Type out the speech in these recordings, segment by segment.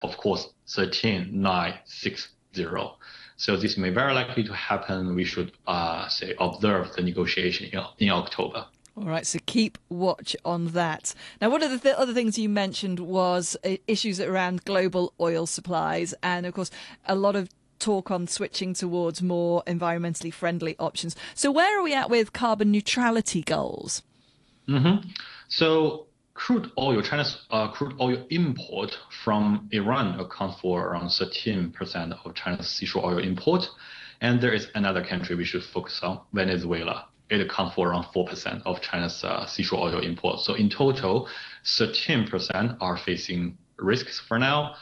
of course, 13,960. So this may very likely to happen. We should say observe the negotiation in October. All right, so keep watch on that. Now, one of the other things you mentioned was issues around global oil supplies, and of course, a lot of talk on switching towards more environmentally friendly options. So where are we at with carbon neutrality goals? So China's crude oil import from Iran accounts for around 13% of China's seashore oil import. And there is another country we should focus on, Venezuela. It accounts for around 4% of China's seashore oil import. So in total, 13% are facing risks for now.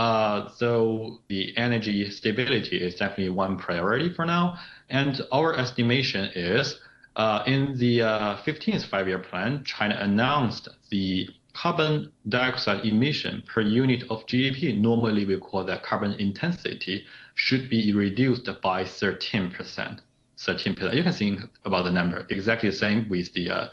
So the energy stability is definitely one priority for now. And our estimation is in the 15th five-year plan, China announced the carbon dioxide emission per unit of GDP, normally we call that carbon intensity, should be reduced by 13%. 13%. You can think about the number exactly the same with the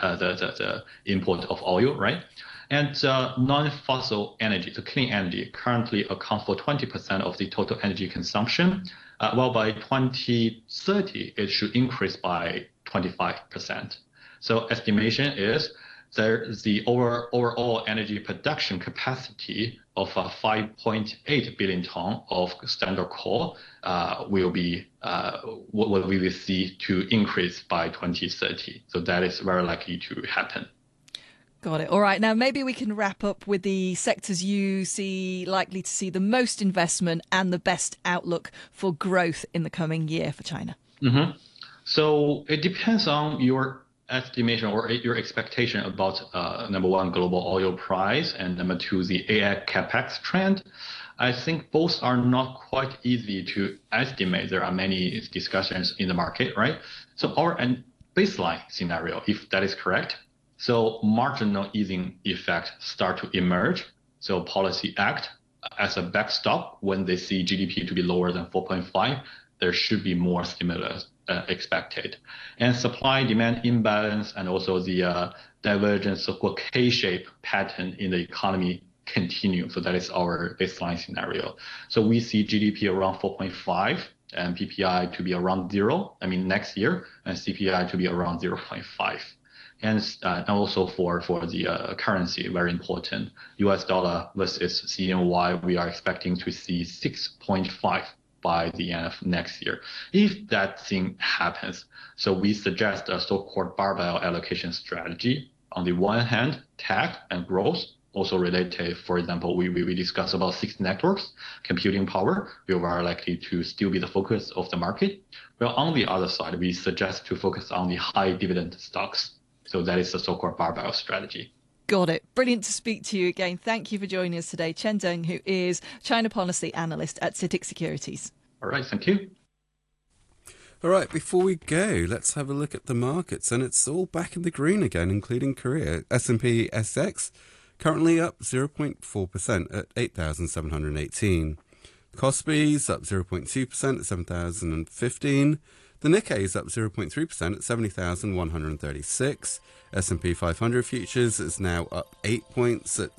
import of oil, right? And non-fossil energy, the clean energy, currently accounts for 20% of the total energy consumption. Well, by 2030, it should increase by 25%. So estimation is the overall energy production capacity of 5.8 billion ton of standard coal will be what we will see to increase by 2030. So that is very likely to happen. Got it. All right. Now, maybe we can wrap up with the sectors you see likely to see the most investment and the best outlook for growth in the coming year for China. So it depends on your estimation or your expectation about number one, global oil price, and number two, the AI capex trend. I think both are not quite easy to estimate. There are many discussions in the market, right? So our baseline scenario, if that is correct, so marginal easing effect start to emerge. So policy act as a backstop when they see GDP to be lower than 4.5, there should be more stimulus expected. And supply-demand imbalance and also the divergence of a K-shaped pattern in the economy continue. So that is our baseline scenario. So we see GDP around 4.5 and PPI to be around 0, next year, and CPI to be around 0.5. And also for the currency, very important, US dollar versus CNY, we are expecting to see 6.5 by the end of next year. If that thing happens, so we suggest a so-called barbell allocation strategy. On the one hand, tech and growth, also related, for example, we discussed about 6 networks, computing power, we are likely to still be the focus of the market. Well, on the other side, we suggest to focus on the high dividend stocks. So that is the so-called barbell strategy. Got it. Brilliant to speak to you again. Thank you for joining us today, Chen Deng, who is China Policy Analyst at CITIC Securities. All right, thank you. All right, before we go, let's have a look at the markets. And it's all back in the green again, including Korea. S&P SX currently up 0.4% at 8,718. Kospi's up 0.2% at 7,015. The Nikkei is up 0.3% at 70,136. S&P 500 futures is now up 8 points at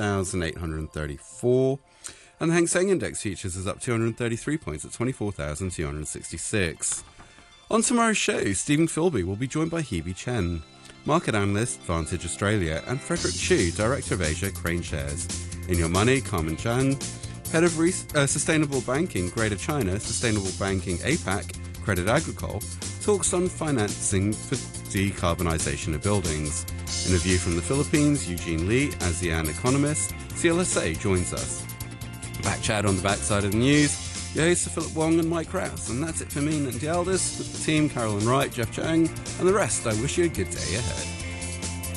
7,834. And the Hang Seng Index futures is up 233 points at 24,266. On tomorrow's show, Stephen Philby will be joined by Hebe Chen, market analyst, Vantage Australia, and Frederick Chu, Director of Asia, Crane Shares. In Your Money, Carmen Chan, Head of Sustainable Banking, Greater China, Sustainable Banking APAC, Credit Agricole, talks on financing for decarbonisation of buildings. In a view from the Philippines, Eugene Lee, ASEAN economist, CLSA joins us. Back chat on the backside of the news. Your hosts are Philip Wong and Mike Rouse. And that's it for me, Nandy Aldis, with the team, Carolyn Wright, Jeff Chang, and the rest. I wish you a good day ahead.